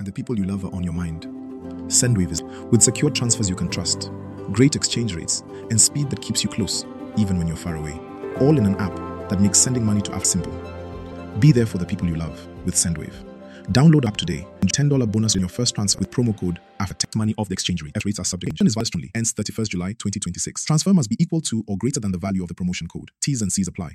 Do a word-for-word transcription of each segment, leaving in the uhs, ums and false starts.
and the people you love are on your mind. Sendwave is with secure transfers you can trust, great exchange rates, and speed that keeps you close, even when you're far away. All in an app that makes sending money to Africa simple. Be there for the people you love with Sendwave. Download app today and ten dollars bonus on your first transfer with promo code AFA. Take money off the exchange rate. F rates are subject. Is valid only. Ends thirty-first July twenty twenty-six. Transfer must be equal to or greater than the value of the promotion code. T's and C's apply.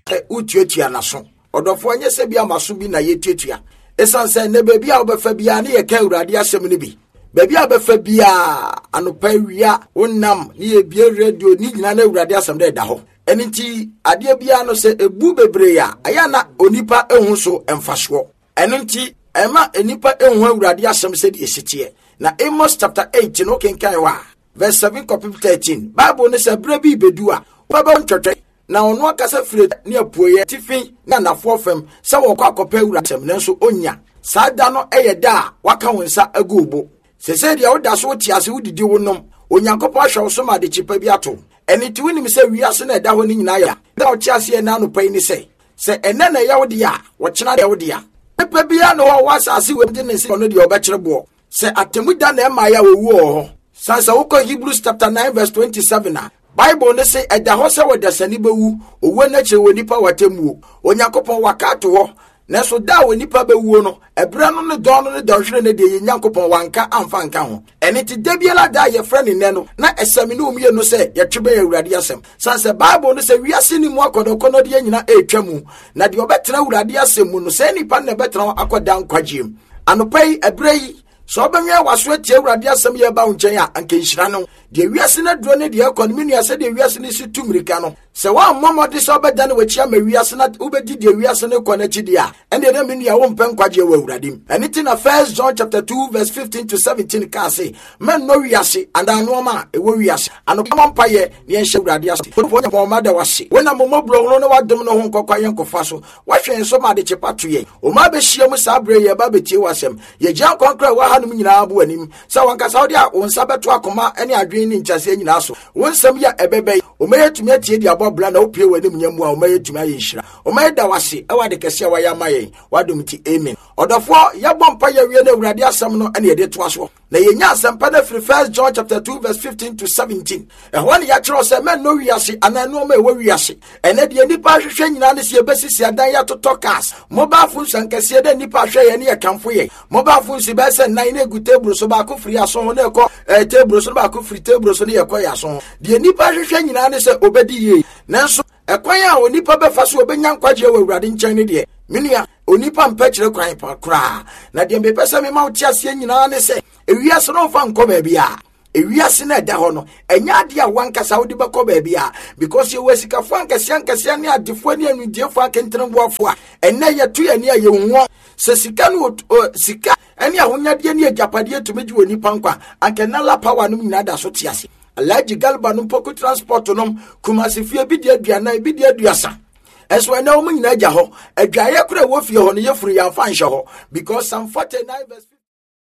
Odofo anye se bia maso bi na yetuatua esan se ne ba bia obefa bia ne ye ka urade asem ne bi ba bia obefa bia anopa wia wonnam ne ye bia radio ni nyina na urade asem da da ho enenti ade bia no se ebu bebre ya aya na onipa ehun so emfaso enenti ema enipa ehun urade asem se de esitie na Amos chapter eight no kenkan wa verse seven to thirteen Bible ne se bre bi bedu a baba ntwetwe na ono akasa fire ne apuoye tifin na nafo fam se wo kwa kopa ewura sem nanso onya sada no eyeda waka wonsa agubo sese dia woda so tiase wudidi wonom onyankopɔ ahwe so ma de chipa bi ato eni ti wonim se wiase na eda ho ni nyina ya da o tiase na no pai ni se se ene na ya wode a wo kyena de wode a pepa bia no ho wasase we de ne se no de obekere bo se atemuda na ema ya wo ho sansa woko Hebrews chapter nine verse twenty-seven a Bible ne say eda ho se wedasani bewu owo na kire wonipa watemuo onyankopon wakato ho na so da wonipa bewu no ebra no ne don no ne dɔhwere ne de nyankopon wanka amfa nka ho ene ti dabiela da ye frɛ ne ne no na esami ne omie no se ye twebe awurade asɛm sanse Bible ne say wiase ni mu akodokono de nyina etwamu na de obetena awurade asɛm mu no se nipa ne betena akoda nkwagiem anopai ebrei so benye waso tie awurade asɛm ye ba nkyɛn a anka nhira no de wiase na duro ne de economy ne ase de wiase ne si tumirika no se wa momode so beda ne wachia ma wiase na ubedi de wiase ne kɔ na chidi a ende na menu ya wo mpɛ nkwaje wa awurade anything na First John chapter two verse fifteen to seventeen ka say men no wiase and anoma e wo wiase anoma mpaye ne enhye awurade ase fo nya ma da wase wona momobro no no wadom no ho nkɔkwa ye nkɔfa so wahwe nso ma de chepato ye o ma be hia mu sa bre ye ba betie wasɛm ye gya konkra wa hanum nyina abo anim sa wanka sa wode a wonsa beto akoma ene adwen ni nkyase nyina so wonsam ya ebebe o ma yetumi atie di abobla na opie wanim nyamu a o ma yetumi aye nhira o ma da wase e wade kese wa ya maye wadom ti amen odofo ya bompa ya wie na awurade asɛm no ene yede to aso na yenya asɛmpa na free First John chapter two verse fifteen to seventeen e ho ne ya kyerɛ sɛ men no wiase ananu ma e wo wiase ene de nipa hwehwɛ nyina ne se besisi adan ya totɔ cars mobile phone sankase de nipa hwɛ ye ne ye kamfo ye mobile phone si be sɛ nine na gu table so ba ko free aso ho na ekɔ eh, table so ba ko free table so ne ekɔ ya so de nipa hwehwɛ nyina ne sɛ obedi ye nanso ekwan a onipa befa so obenya nkwaje wa awurade nkyɛn ne de menua onipa mpɛkyere kwan pa kra na de mbepɛ me ma wo tiase nyina ne sɛ ewiase no fa nkɔ ba bia ewiase na da ho no enya ade a wankasa wo de bɛkɔ ba bia because ye wasikafo ankase ankase ne adefo ne anudiefo akentremboafo a enne ye to ye ne ye nwo sɛ sika no sika ene ahonyade ne agapade tumegi woni pankwa ankenala power no nyina da so tiase alaji galba no poko transport no kumase fie bi de aduana bi de aduasa eso ene o mu nyina agya ho adwaye kora wo fie ho no ye furu ya fa nhye ho because Psalm forty-nine verse